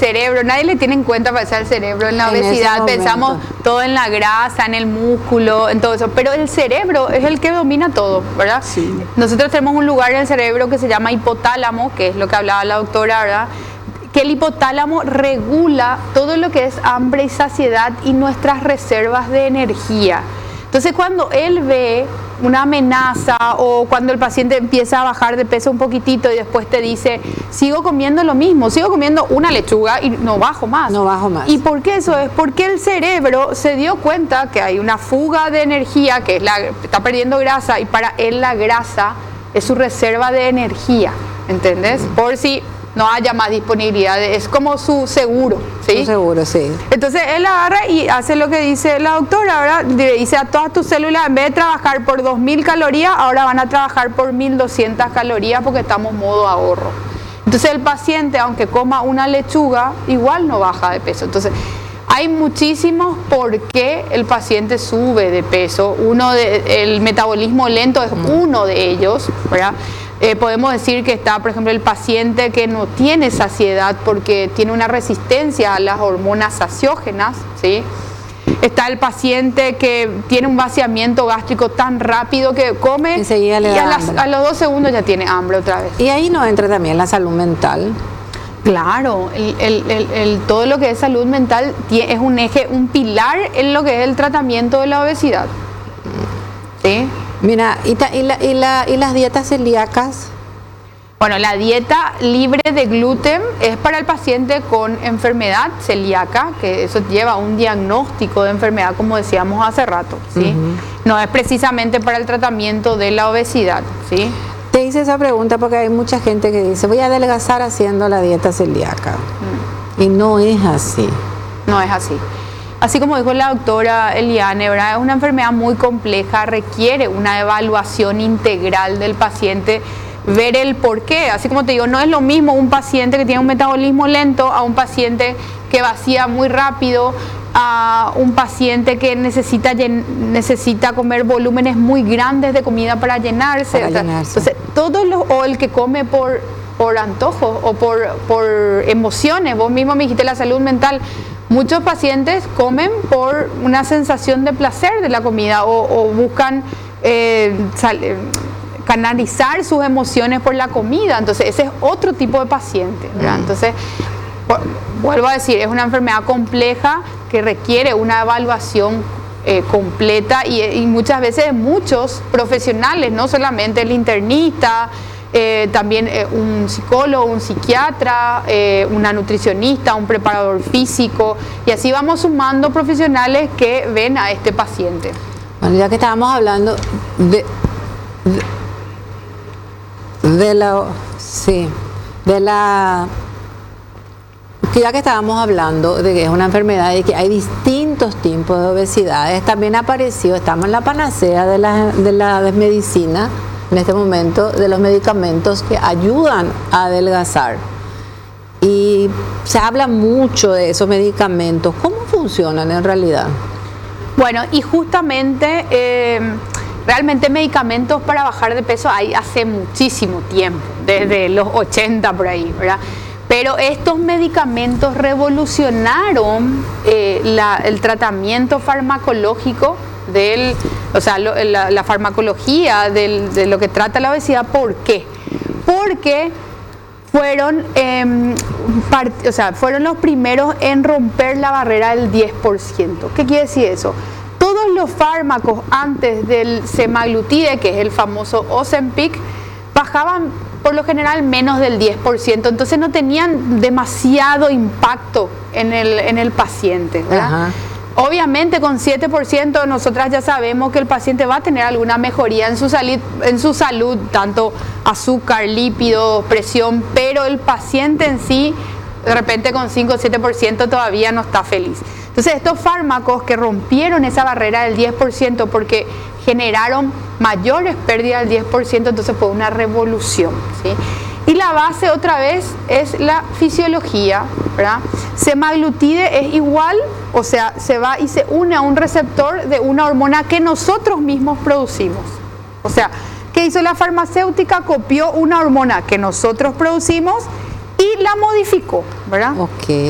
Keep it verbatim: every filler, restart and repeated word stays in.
cerebro, nadie le tiene en cuenta para el cerebro. En la En ese obesidad momento. pensamos todo en la grasa, en el músculo, en todo eso, pero el cerebro es el que domina todo, ¿verdad? Sí. Nosotros tenemos un lugar en el cerebro que se llama hipotálamo, que es lo que hablaba la doctora, ¿verdad? Que el hipotálamo regula todo lo que es hambre y saciedad y nuestras reservas de energía. Entonces, cuando él ve una amenaza o cuando el paciente empieza a bajar de peso un poquitito y después te dice, sigo comiendo lo mismo, sigo comiendo una lechuga y no bajo más. No bajo más. ¿Y por qué eso es? Porque el cerebro se dio cuenta que hay una fuga de energía, que es la, está perdiendo grasa, y para él la grasa es su reserva de energía, ¿entendés? Por si no haya más disponibilidad, es como su seguro, ¿sí? Su seguro, sí. Entonces él agarra y hace lo que dice la doctora, ¿verdad? Le dice a todas tus células, en vez de trabajar por dos mil calorías, ahora van a trabajar por mil doscientas calorías porque estamos modo ahorro. Entonces el paciente, aunque coma una lechuga, igual no baja de peso. Entonces hay muchísimos por qué el paciente sube de peso. Uno de, el metabolismo lento es uno de ellos, ¿verdad? Eh, podemos decir que está, por ejemplo, el paciente que no tiene saciedad porque tiene una resistencia a las hormonas saciógenas, ¿sí? Está el paciente que tiene un vaciamiento gástrico tan rápido que come Enseguida le y da a, las- hambre. a los dos segundos ya tiene hambre otra vez. Y ahí no entra también la salud mental. Claro, el, el- el- el- todo lo que es salud mental tie- es un eje, un pilar en lo que es el tratamiento de la obesidad. ¿Sí? Mira, y, ta- y, la- y, la- y las dietas celíacas, Bueno, la dieta libre de gluten es para el paciente con enfermedad celíaca, que eso lleva un diagnóstico de enfermedad, como decíamos hace rato, ¿sí? No es precisamente para el tratamiento de la obesidad, ¿sí? te hice esa pregunta porque hay mucha gente que dice, voy a adelgazar haciendo la dieta celíaca. Y no es así. No es así. Así como dijo la doctora Eliane, ¿verdad? Es una enfermedad muy compleja, requiere una evaluación integral del paciente, ver el por qué. Así como te digo, no es lo mismo un paciente que tiene un metabolismo lento a un paciente que vacía muy rápido, a un paciente que necesita, llen- necesita comer volúmenes muy grandes de comida para llenarse. Para O sea, llenarse. Entonces, todos los, o el que come por, por antojo o por, por emociones. Vos mismo me dijiste la salud mental. Muchos pacientes comen por una sensación de placer de la comida o, o buscan eh, sal- eh, canalizar sus emociones por la comida. Entonces, ese es otro tipo de paciente, ¿verdad? Entonces, por- vuelvo a decir, es una enfermedad compleja que requiere una evaluación eh, completa y, y muchas veces muchos profesionales, no solamente el internista, eh, también eh, un psicólogo, un psiquiatra, eh, una nutricionista, un preparador físico, y así vamos sumando profesionales que ven a este paciente. Bueno, ya que estábamos hablando de, de, de la, sí, de la, que ya que estábamos hablando de que es una enfermedad y que hay distintos tipos de obesidades, también apareció, estamos en la panacea de la, de la medicina, en este momento, de los medicamentos que ayudan a adelgazar. Y se habla mucho de esos medicamentos. ¿Cómo funcionan en realidad? Bueno, y justamente, eh, realmente medicamentos para bajar de peso hay hace muchísimo tiempo, desde los ochenta por ahí, ¿verdad? Pero estos medicamentos revolucionaron eh, la- el tratamiento farmacológico del, o sea, lo- la, la farmacología del- de lo que trata la obesidad. ¿Por qué? Porque fueron, eh, part- o sea, fueron los primeros en romper la barrera del diez por ciento. ¿Qué quiere decir eso? Todos los fármacos antes del semaglutide, que es el famoso Ozempic, bajaban por lo general menos del diez por ciento, entonces no tenían demasiado impacto en el, en el paciente, ¿verdad? Ajá. Obviamente con siete por ciento nosotras ya sabemos que el paciente va a tener alguna mejoría en su, salud, en su salud, tanto azúcar, lípidos, presión, pero el paciente en sí, de repente con cinco o siete por ciento todavía no está feliz. Entonces estos fármacos que rompieron esa barrera del diez por ciento porque generaron mayores pérdidas del diez por ciento, entonces fue una revolución, ¿sí? Y la base otra vez es la fisiología, ¿verdad? Semaglutide es igual, o sea, se va y se une a un receptor de una hormona que nosotros mismos producimos. O sea, ¿qué hizo la farmacéutica? Copió una hormona que nosotros producimos y la modificó, ¿verdad? Ok.